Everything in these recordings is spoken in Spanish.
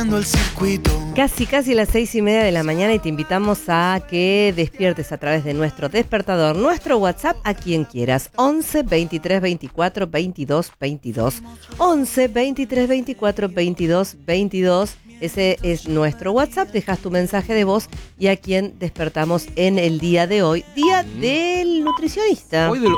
cerrando el circuito. Casi las 6:30 de la mañana y te invitamos a que despiertes a través de nuestro despertador, nuestro WhatsApp, a quien quieras. 11 23 24 22 22. 11 23 24 22 22. Ese es nuestro WhatsApp. Dejas tu mensaje de voz y a quien despertamos en el día de hoy. Día del nutricionista. Hoy del...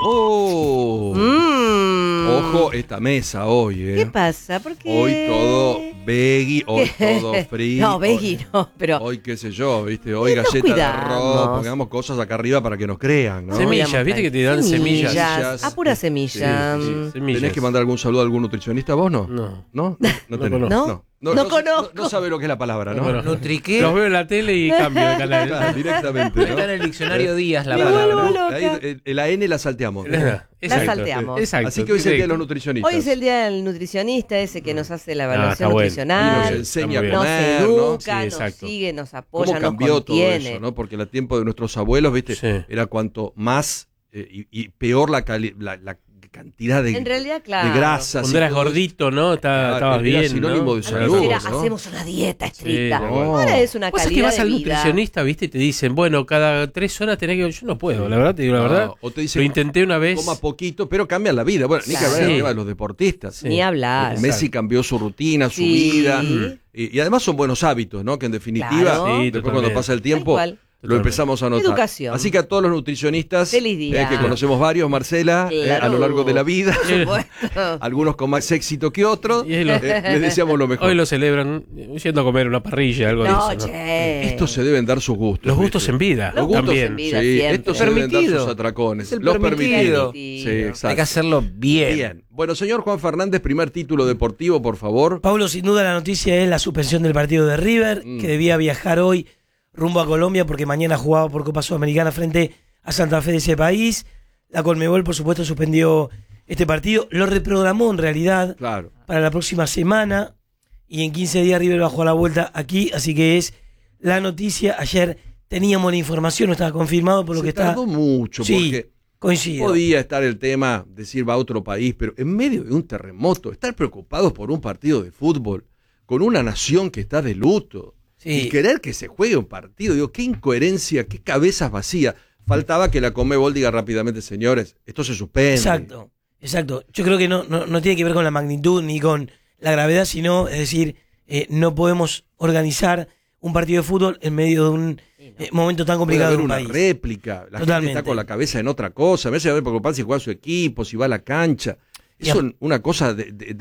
Ojo esta mesa hoy, ¿eh? ¿Qué pasa? Porque hoy todo veggie, hoy todo frito. No, veggie no, pero... Hoy qué sé yo, ¿viste? Hoy nos galleta de cuidamos. arroz, pongamos cosas acá arriba para que nos crean, ¿no? Semillas, ¿viste que te dan semillas? A pura semilla. Semillas. ¿Tenés que mandar algún saludo a algún nutricionista vos, no? No. ¿No? No tenés. conozco. No conozco. No sabe lo que es la palabra, ¿no? Bueno, ¿Nutriqué? los veo en la tele y cambio de canal. Claro, directamente, ¿no? Está en el diccionario Díaz la Me palabra. vuelvo loca. Ahí, la N la salteamos. La salteamos. Exacto. Así que hoy es el día de los nutricionistas. Hoy es el día del nutricionista, ese que nos hace la evaluación está bueno. Y nutricional. nos enseña a Está muy comer, Nos ¿no? educa, Sí, nos exacto. sigue, nos apoya, ¿Cómo nos cambió todo contiene. eso, no? Porque en el tiempo de nuestros abuelos, ¿viste? Sí. Era cuanto más y peor la cantidad de, En realidad, claro. de grasas. Cuando y eras todo eso. gordito, ¿no? Estabas Era bien, sinónimo ¿no? de Antes salud, era, ¿no? hacemos una dieta estricta. Sí, Ahora es una Vos sabés que calidad vas de al vida. nutricionista, ¿viste? Y te dicen, bueno, cada 3 horas tenés que... Yo no puedo, la verdad, te digo la verdad. O te dicen, Lo intenté una vez. coma poquito, pero cambian la vida. Bueno, ni que Claro. hablar del Sí. tema de los deportistas. Sí. Ni hablar. Messi cambió su rutina, su Sí. vida. Y además son buenos hábitos, ¿no? Que en definitiva, Claro. Sí, después cuando totalmente. pasa el tiempo, Tal cual. lo empezamos a notar. Educación. Así que a todos los nutricionistas, Feliz día. que conocemos varios, Marcela, Claro. a lo largo de la vida, Por supuesto. algunos con más éxito que otros, Y los- les deseamos lo mejor. Hoy lo celebran yendo a comer una parrilla, algo No, de eso, ¿no? che. Estos se deben dar sus gustos. Los gustos ¿viste? en vida. Los gustos también. en vida. Sí, siempre. estos se deben dar Permitido. sus atracones. Es el Los permitido. permitidos. Sí, Sí, exacto. Hay que hacerlo bien. Bien. Bueno, señor Juan Fernández, primer título deportivo, por favor. Pablo, sin duda la noticia es la suspensión del partido de River, que debía viajar hoy rumbo a Colombia porque mañana jugaba por Copa Sudamericana frente a Santa Fe de ese país. La Conmebol, por supuesto, suspendió este partido. Lo reprogramó en realidad Claro. para la próxima semana y en 15 días River va a jugar la vuelta aquí, así que es la noticia. Ayer teníamos la información, no estaba confirmado por lo Se que está. tardó mucho Sí, porque coincido. podía estar el tema, decir va a otro país, pero en medio de un terremoto, estar preocupados por un partido de fútbol, con una nación que está de luto, Sí. y querer que se juegue un partido, digo, qué incoherencia, qué cabezas vacías. Faltaba que la Conmebol diga rápidamente, señores, esto se suspende. Exacto. Yo creo que no tiene que ver con la magnitud ni con la gravedad, sino, es decir, no podemos organizar un partido de fútbol en medio de un momento tan Puede complicado haber de un una país. réplica, la gente Totalmente. está con la cabeza en otra cosa, a veces se debe preocupar si juega su equipo, si va a la cancha. Eso es una cosa de